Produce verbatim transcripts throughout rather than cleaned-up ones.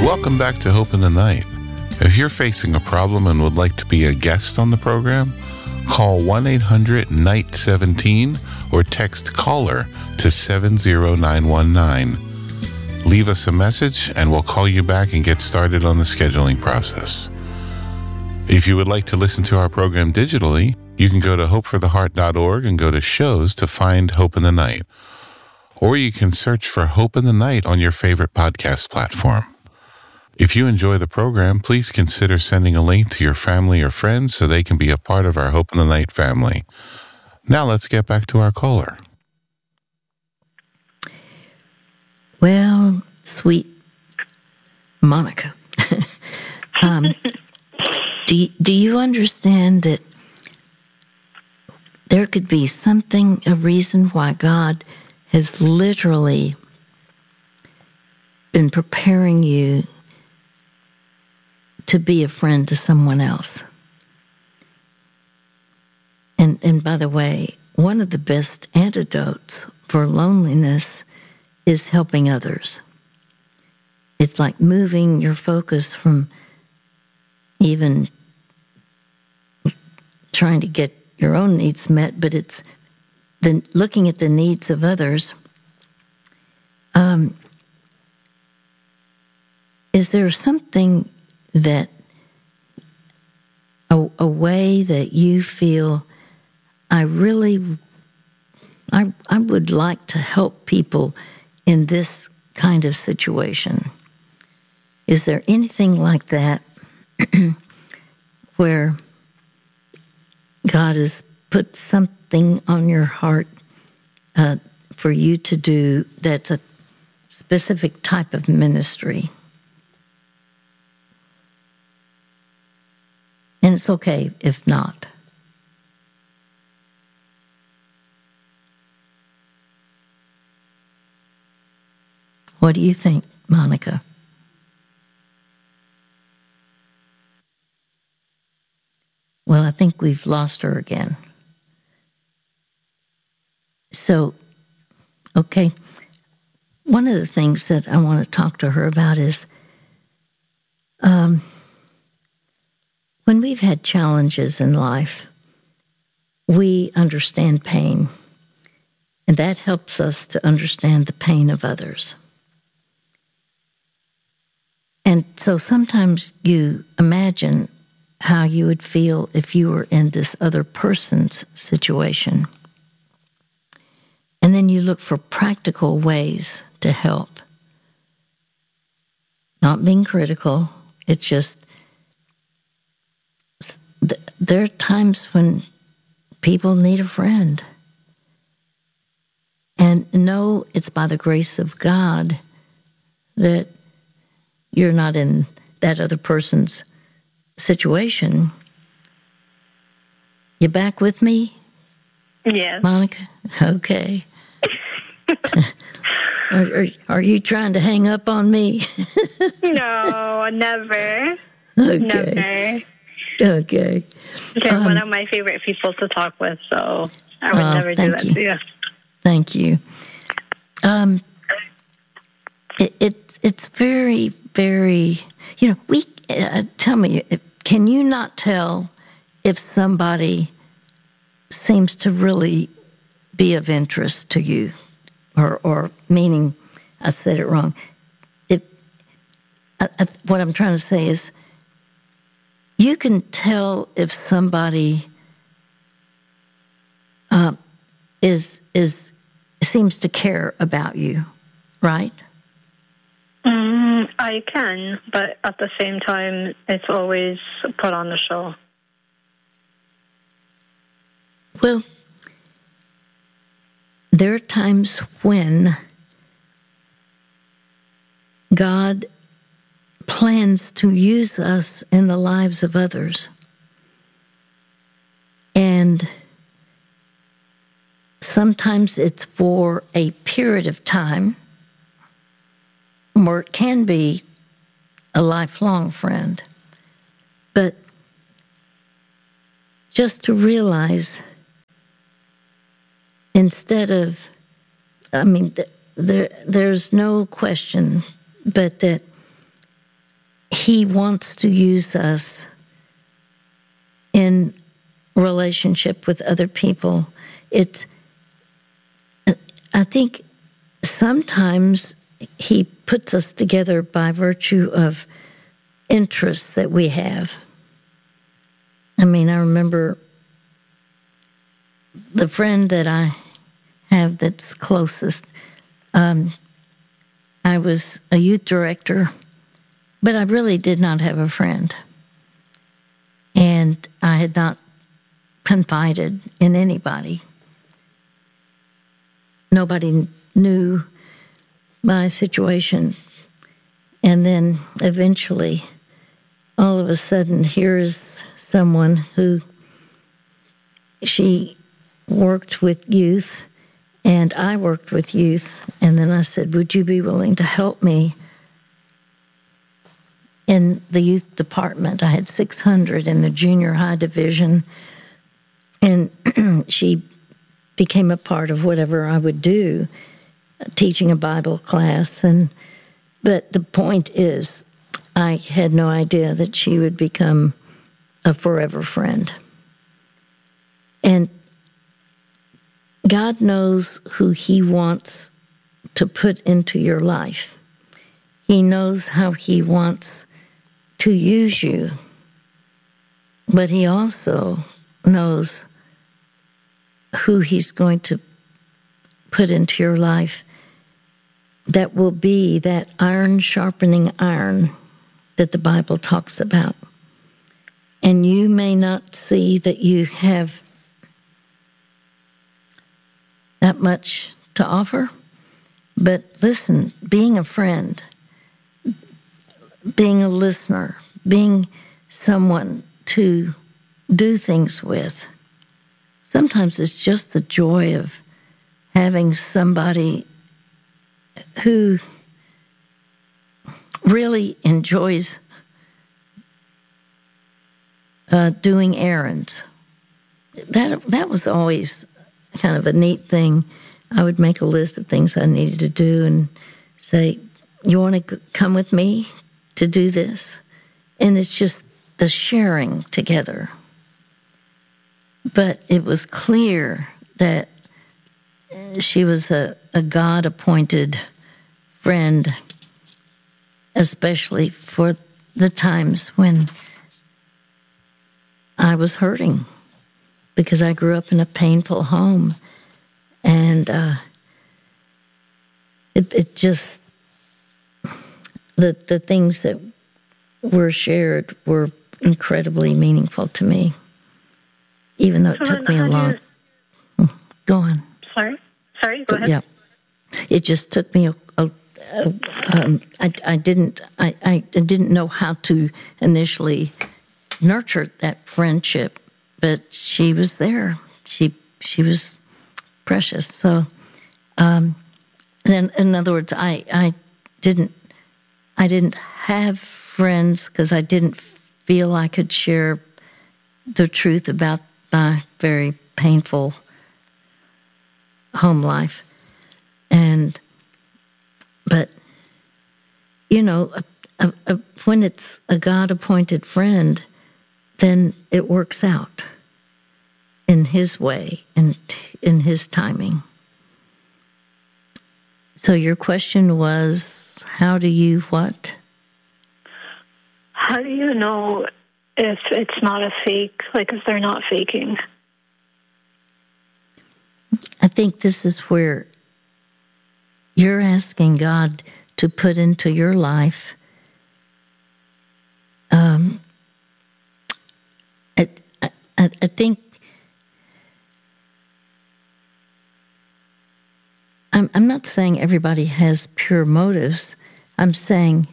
Welcome back to Hope in the Night. If you're facing a problem and would like to be a guest on the program, call one eight hundred night seventeen or text CALLER to seven zero nine one nine. Leave us a message and we'll call you back and get started on the scheduling process. If you would like to listen to our program digitally, you can go to hope for the heart dot org and go to shows to find Hope in the Night. Or you can search for Hope in the Night on your favorite podcast platform. If you enjoy the program, please consider sending a link to your family or friends so they can be a part of our Hope in the Night family. Now let's get back to our caller. Well, sweet Monica, um, do, do you understand that there could be something, a reason why God has literally been preparing you to be a friend to someone else? And and by the way, one of the best antidotes for loneliness is helping others. It's like moving your focus from even trying to get your own needs met, but it's the looking at the needs of others. Um, is there something that a, a way that you feel I really I I would like to help people in this kind of situation? Is there anything like that where God has put something on your heart uh, for you to do that's a specific type of ministry? And it's okay if not. What do you think, Monica? Well, I think we've lost her again. So, okay. One of the things that I want to talk to her about is um, when we've had challenges in life, we understand pain, and that helps us to understand the pain of others. And so sometimes you imagine how you would feel if you were in this other person's situation. And then you look for practical ways to help. Not being critical, it's just there are times when people need a friend. And know it's by the grace of God that you're not in that other person's situation. You back with me? Yes. Monica? Okay. are, are, are you trying to hang up on me? No, never. Okay. Never. Okay. You're um, one of my favorite people to talk with, so I would uh, never do that you. to you. Thank you. Um, it, it's it's very, very, you know, we, uh, tell me, can you not tell if somebody seems to really be of interest to you? Or, or meaning, I said it wrong. If, I, I, what I'm trying to say is, you can tell if somebody uh, is is seems to care about you, right? Mm, I can, but at the same time, it's always put on the show. Well, there are times when God plans to use us in the lives of others. And sometimes it's for a period of time, or it can be a lifelong friend. But just to realize, instead of, I mean, th- there, there's no question but that He wants to use us in relationship with other people. It's, I think sometimes he puts us together by virtue of interests that we have. I mean, I remember the friend that I have that's closest. Um, I was a youth director, but I really did not have a friend. And I had not confided in anybody. Nobody knew my situation. And then eventually, all of a sudden, here is someone who, she worked with youth, and I worked with youth. And then I said, would you be willing to help me in the youth department? I had six hundred in the junior high division. And she became a part of whatever I would do, teaching a Bible class. And but the point is, I had no idea that she would become a forever friend. And God knows who He wants to put into your life. He knows how He wants to use you. But He also knows who He's going to put into your life that will be that iron sharpening iron that the Bible talks about. And you may not see that you have that much to offer, but listen, being a friend, being a listener, being someone to do things with, sometimes it's just the joy of having somebody who really enjoys uh, doing errands. That that was always kind of a neat thing. I would make a list of things I needed to do and say, you want to come with me to do this? And it's just the sharing together. But it was clear that she was a, a God-appointed friend, especially for the times when I was hurting, because I grew up in a painful home. And uh, it, it just, the, the things that were shared were incredibly meaningful to me, even though it So took me how a do long... you- Go on. Sorry? Sorry, go ahead. Yeah. It just took me a... a, a um, I, I didn't I, I didn't know how to initially nurture that friendship, but she was there. She she was precious. So, um, then in other words, I I didn't I didn't have friends because I didn't feel I could share the truth about my very painful home life, and but you know, a, a, a, when it's a God-appointed friend, then it works out in His way and in His timing. So your question was, how do you what? How do you know if it's not a fake, like if they're not faking? I think this is where you're asking God to put into your life um, I, I, I think I'm, I'm not saying everybody has pure motives. I'm saying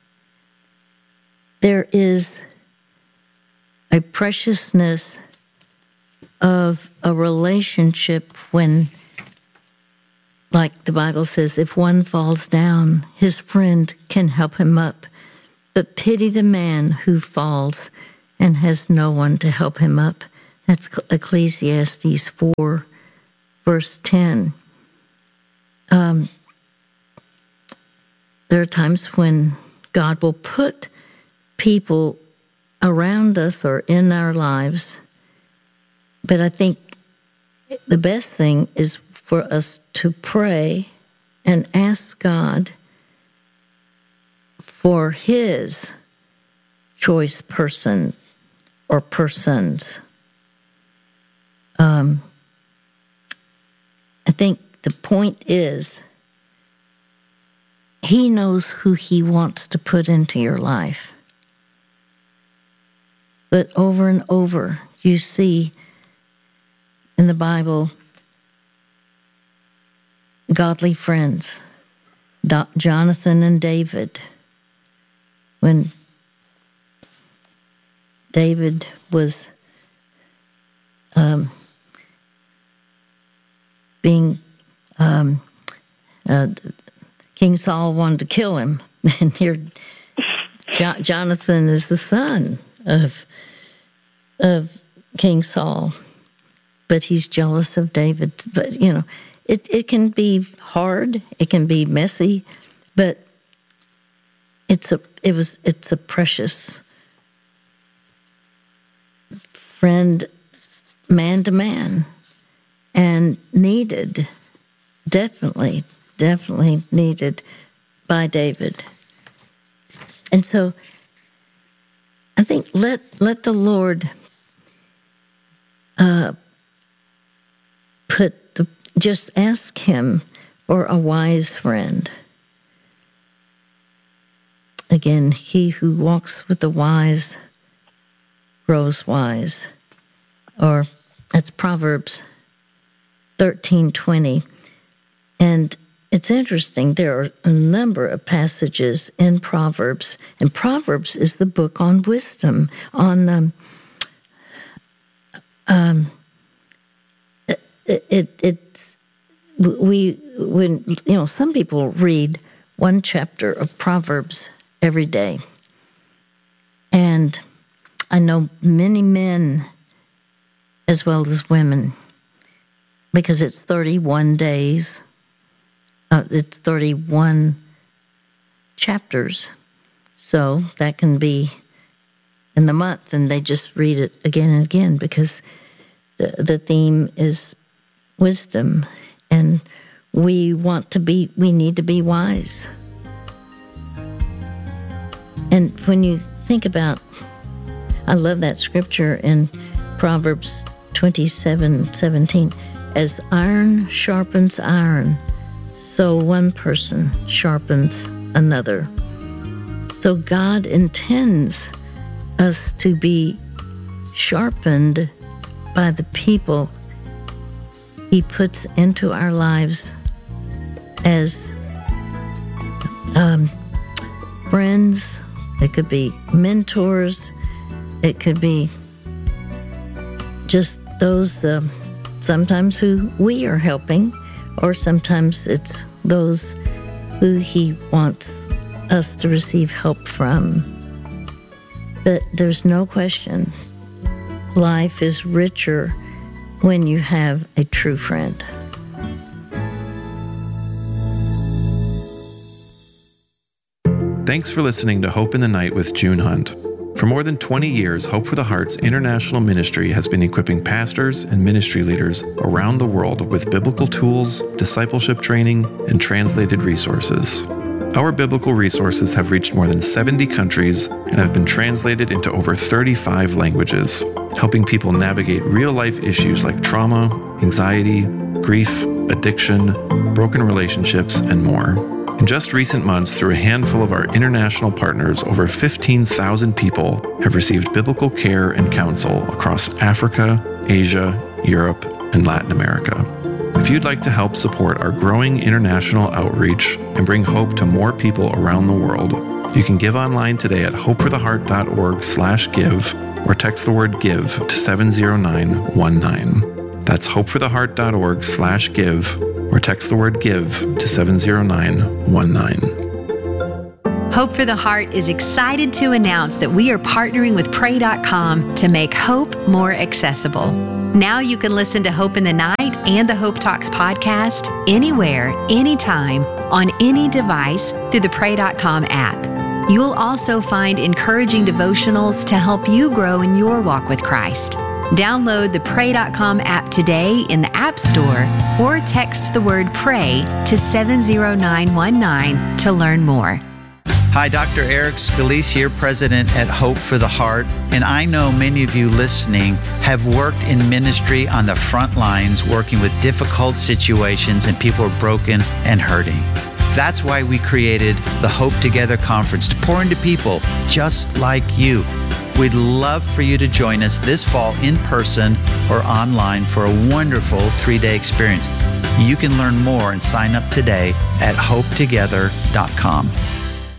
there is a preciousness of a relationship when, like the Bible says, if one falls down, his friend can help him up. But pity the man who falls and has no one to help him up. That's Ecclesiastes four, verse ten. Um, there are times when God will put people around us or in our lives. But I think the best thing is for us to pray and ask God for His choice person or persons. Um, I think the point is He knows who He wants to put into your life. But over and over, you see in the Bible, godly friends, Do- Jonathan and David. When David was um, being, um, uh, King Saul wanted to kill him, and here jo- Jonathan is the son of of King Saul, but he's jealous of David. But you know, it it can be hard, it can be messy, but it's a it was it's a precious friend, man to man, and needed, definitely, definitely needed by David. And so I think let let the Lord uh, put the, just ask Him for a wise friend. Again, he who walks with the wise grows wise. Or that's Proverbs thirteen twenty. And it's interesting, there are a number of passages in Proverbs, and Proverbs is the book on wisdom, on um, um, it, it it's we when you know some people read one chapter of Proverbs every day, and I know many men as well as women, because it's thirty-one days. Uh, it's thirty-one chapters, so that can be in the month, and they just read it again and again because the the theme is wisdom, and we want to be, we need to be wise. And when you think about, I love that scripture in Proverbs twenty-seven seventeen, as iron sharpens iron, so one person sharpens another. So God intends us to be sharpened by the people He puts into our lives as um, friends. It could be mentors. It could be just those uh, sometimes who we are helping, or sometimes it's those who He wants us to receive help from. But there's no question, life is richer when you have a true friend. Thanks for listening to Hope in the Night with June Hunt. For more than twenty years, Hope for the Heart's international ministry has been equipping pastors and ministry leaders around the world with biblical tools, discipleship training, and translated resources. Our biblical resources have reached more than seventy countries and have been translated into over thirty-five languages, helping people navigate real-life issues like trauma, anxiety, grief, addiction, broken relationships, and more. In just recent months, through a handful of our international partners, over fifteen thousand people have received biblical care and counsel across Africa, Asia, Europe, and Latin America. If you'd like to help support our growing international outreach and bring hope to more people around the world, you can give online today at hopefortheheart.org slash give or text the word give to seven zero nine one nine. That's hopefortheheart.org slash give or text the word give to seven zero nine one nine. Hope for the Heart is excited to announce that we are partnering with pray dot com to make hope more accessible. Now you can listen to Hope in the Night and the Hope Talks podcast anywhere, anytime, on any device through the pray dot com app. You'll also find encouraging devotionals to help you grow in your walk with Christ. Download the Pray dot com app today in the App Store or text the word PRAY to seven zero nine one nine to learn more. Hi, Doctor Eric Scalise here, President at Hope for the Heart. And I know many of you listening have worked in ministry on the front lines, working with difficult situations and people are broken and hurting. That's why we created the Hope Together Conference to pour into people just like you. We'd love for you to join us this fall in person or online for a wonderful three-day experience. You can learn more and sign up today at hope together dot com.